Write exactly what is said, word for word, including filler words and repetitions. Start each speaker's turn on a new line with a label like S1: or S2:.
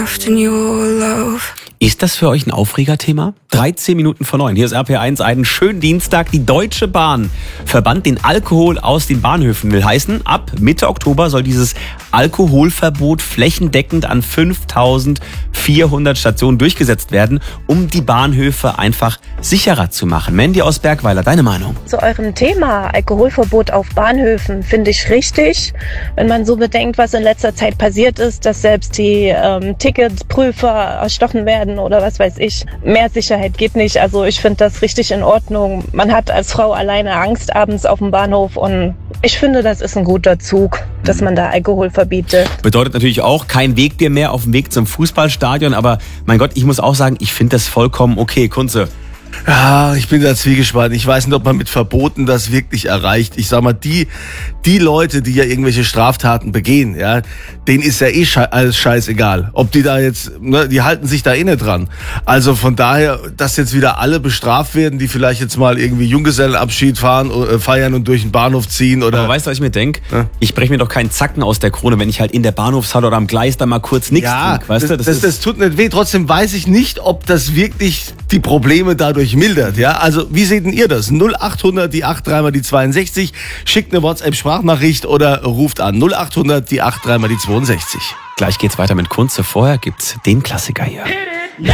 S1: Ist das für euch ein Aufregerthema? dreizehn Minuten vor neun. Hier ist R P R eins, einen schönen Dienstag. Die Deutsche Bahn verbannt den Alkohol aus den Bahnhöfen. Will heißen, ab Mitte Oktober soll dieses Alkoholverbot flächendeckend an fünftausendvierhundert Stationen durchgesetzt werden, um die Bahnhöfe einfach sicherer zu machen. Mandy aus Bergweiler, deine Meinung?
S2: Zu eurem Thema Alkoholverbot auf Bahnhöfen finde ich richtig, wenn man so bedenkt, was in letzter Zeit passiert ist, dass selbst die ähm, Ticketprüfer erstochen werden oder was weiß ich. Mehr Sicherheit geht nicht. Also ich finde das richtig in Ordnung. Man hat als Frau alleine Angst abends auf dem Bahnhof und ich finde, das ist ein guter Zug, dass man da Alkohol verbietet.
S1: Bedeutet natürlich auch kein Weg dir mehr auf dem Weg zum Fußballstadion, aber mein Gott, ich muss auch sagen, ich finde das vollkommen okay. Kunze.
S3: Ja, ich bin da zwiegespalten. Ich weiß nicht, ob man mit Verboten das wirklich erreicht. Ich sag mal, die, die Leute, die ja irgendwelche Straftaten begehen, ja, denen ist ja eh sche- alles scheißegal. Ob die da jetzt, ne, die halten sich da eh nicht dran. Also von daher, dass jetzt wieder alle bestraft werden, die vielleicht jetzt mal irgendwie Junggesellenabschied fahren, äh, feiern und durch den Bahnhof ziehen oder.
S1: Aber weißt du, was ich mir denke?
S3: Ja?
S1: Ich breche mir doch keinen Zacken aus der Krone, wenn ich halt in der Bahnhofshalle oder am Gleis da mal kurz nichts
S3: Ja,
S1: trinke, weißt
S3: das,
S1: du? Das,
S3: das,
S1: ist
S3: das tut nicht weh. Trotzdem weiß ich nicht, ob das wirklich die Probleme dadurch mildert. Ja, also wie seht denn ihr das? null achthundert, die acht drei mal die zweiundsechzig. Schickt eine WhatsApp-Sprachnachricht oder ruft an null achthundert, die acht drei mal die zweiundsechzig.
S1: Gleich geht's weiter mit Kunze. Vorher gibt's den Klassiker hier.